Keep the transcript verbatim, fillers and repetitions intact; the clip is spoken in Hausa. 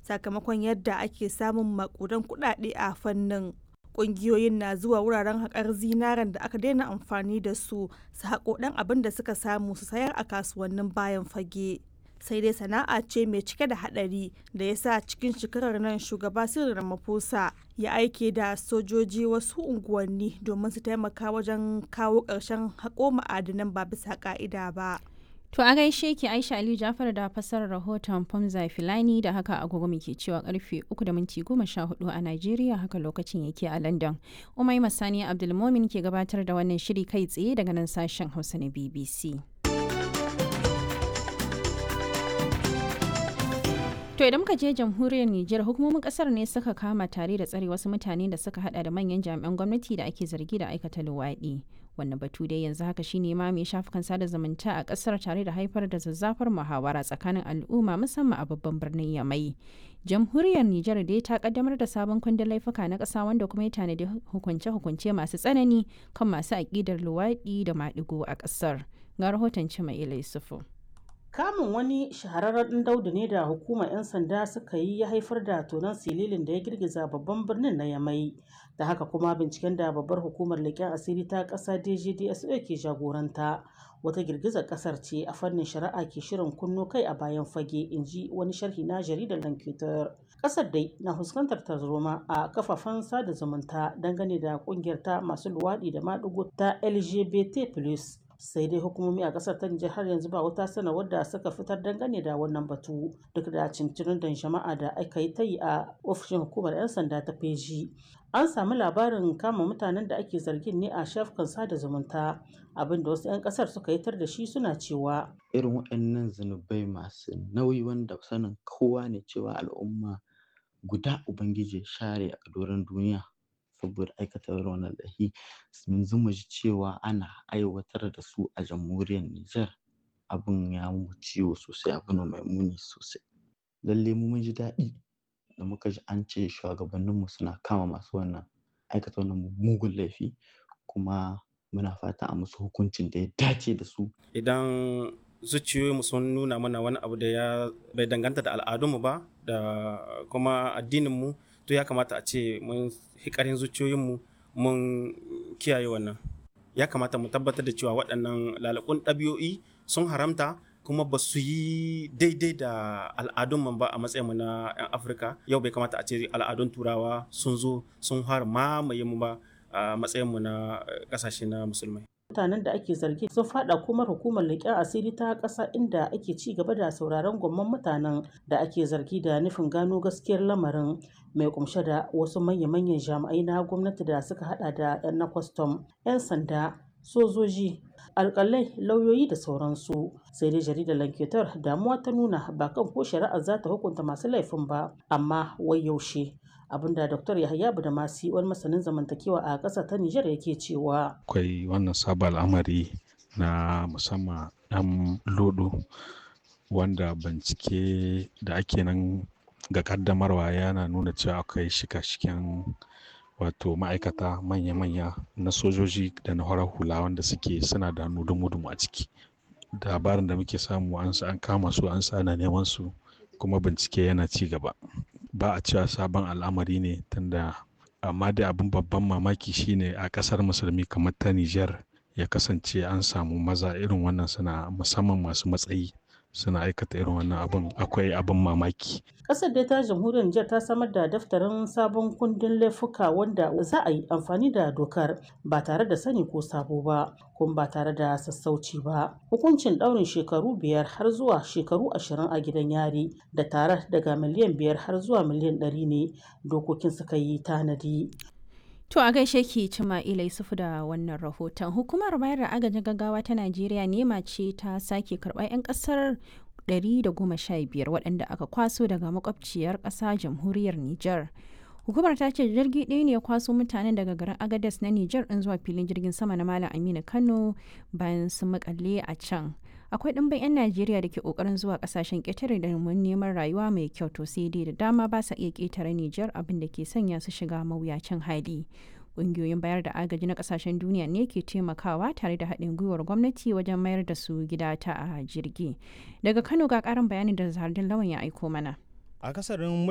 sakamakon yadda ake samun makudan kuɗaɗe a fannin. Ƙungiyoyin na zuwa wuraren haƙar zinaren da aka daina amfani da su su haƙo ɗan abin da suka samu su sayar a kasuwannin bayan fage. Sai dai sana'a ce mai cike da haɗari da ya sa cikin shekarar nan shugaba Cyril Ramaphosa ya aike da sojoji wasu unguwanni domin su taimaka wajen kawo ƙarshen haƙo ma'adinan ba bisa ƙa'ida ba. To a gaishe ki Aisha Aliyu Jafar da fassarar rahoton Famza Filani da haka agogo muke cewa karfe uku da minti goma sha hudu a Najeriya haka lokacin yake a London. Umaima Sani Abdulmomin ke gabatar da wannan shiri kai tsaye daga nan sashen Hausa na B B C. To idan muka je jamhuriyar Nijar hukumomin kasar ne suka kama tare da tsare wasu mutane da suka hada da manyan jami'an gwamnati da ake zargi da aikata luwaɗi. Wannan batu dai yanzu haka shine ma mai shafukan sada zumunta a kasar tare da haifar da zazzafar muhawara tsakanin al'umma musamman a babban birnin Yamai. Jamhuriyar Nijar dai ta kaddamar da sabon kundin laifuka na ƙasa wanda kuma ya tanadi hukunce-hukunce masu tsanani kan masu aƙidar luwaɗi da maɗigo a ƙasar. Ga rahoton Cimaila Yusufu. Kamun wani shahararren ɗan daudu ne da hukumar 'yan sanda suka yi ya haifar da tonon sililin da ya girgiza babban birnin na Yamai. Da haka kuma binciken da babbar hukumar leƙen asiri ta ƙasa D G D S O ke jagoranta wata girgizar ƙasar ce a fannin shari'a ke shirin kunno kai a bayan fage, in ji wani sharhi na jaridar Lankitar. Ƙasar dai na fuskantar tarzoma a kafafen sada zumunta dangane da ƙungiyar ta masu luwaɗi da maɗigo ta L G B T plus. Sai dai hukumomi a kasar ta Nijar har yanzu ba wata sanarwar da suka fitar dangane da wannan batu duk da cincirin da jama'a da aka yi ta yi a ofishin hukumar 'yan sanda ta feji. An samu labarin kama mutanen da ake zargin ne a shafukan sada zumunta abinda wasu 'yan kasar suka yitar da shi suna cewa irin waɗannan zunubai masu nauyi wanda sanin kowa ne cewa al'umma guda ubangiji share a doron duniya saboda aikata wannan laifi yanzu mu ji cewa ana aiwatar da su a jamhuriyar Nijar abin ya mu ciwo sosai abin mai muni sosai. Lalle mu mun ji daɗi da muka ji an ce shugabanninmu suna kama masu wannan aikata wannan mugun laifi kuma muna fata a musu hukuncin da ya dace da su. Idan zuciyoyinmu sun nuna mana wani abu da ya bai danganta da al'adunmu ba da kuma addininmu to ya kamata a ce mun hikarin zuciyoyinmu mun kiyaye wannan. Ya kamata mu tabbatar da cewa waɗannan lalakun ɗabi'o'i sun haramta kuma ba su yi daidai da al'adunmu ba a matsayinmu na 'yan Afirka. Yau bai kamata a ce al'adun Turawa sun zo sun har mamaye mu ba a matsayinmu na ƙasashe na musulmai. Mutanen da ake zargi sun fada kuma hukumar leƙen asiri ta ƙasa inda ake ci gaba da sauraron gwamman mutanen da ake zargi da nufin gano gaskiyar lamarin mai kumshe da wasu manya-manyan jami'ai na gwamnati da suka hada da 'yan na kwastam, 'yan sanda, sojoji, alƙalai, lauyoyi da sauransu. Sai dai jaridar Lanketar damuwa ta nuna ba kan ko shari'ar za ta hukunta masu laifin ba amma wai yaushe. Abinda Dr. Yahaya Budamasi wani masanin zamantakewa a ƙasar ta Nijar yake cewa akwai wannan sabon al'amari na musamman ɗan lodo wanda bincike da ake nan ga kaddamarwa yana nuna cewa akwai shika-shiken wato ma'aikata manya-manya na sojoji da na horar hula wanda suke suna da dumu-dumu a ciki. Labarin da muke samu an kama su an sa ana neman su kuma bincike yana ci gaba. Ba a cewa sabon al'amari ne tunda amma dai abin babban mamaki shine a kasar musulmi kamar ta Nijar ya kasance an samu maza irin wannan suna musamman masu matsayi suna aikata irin wannan abin akwai abin mamaki. Kasar dai ta jamhuriyar Nijar ta samar da daftarin sabon kundin laifuka wanda za a yi amfani da dokar ba tare da sani ko sabo ba kuma ba tare da sassauci ba. Hukuncin ɗaurin shekaru biyar har zuwa shekaru ashirin a gidan yari da tare daga miliyan biyar har zuwa miliyan ɗari ne dokokin suka yi tanadi. To a gaishe ki Cima'ila Yusufu da wannan rahoton. Hukumar bayar da agajin gaggawa ta Najeriya nema ce ta sake karɓar 'yan ƙasar ɗari da goma sha biyar waɗanda aka kwaso daga makwabciyar ƙasa jamhuriyar Nijar. Hukumar ta ce jirgi ɗaya ne ya kwaso mutanen daga garin Agadez na Nijar ɗin zuwa filin jirgin sama na Malam Aminu Kano bayan sun makalle a can. Akwai ɗimbin 'yan Najeriya da ke ƙoƙarin zuwa ƙasashen ƙetare da neman rayuwa mai kyau to sai dai da dama ba sa iya ƙetare Nijar abin da ke sanya su shiga mawuyacin hali. Ƙungiyoyin bayar da agaji na ƙasashen duniya ne ke taimakawa tare da haɗin gwiwar gwamnati wajen mayar da su gida ta a jirgi. Daga Kano ga ƙarin bayanin da Zahardin Lawan ya aiko mana. Akasarin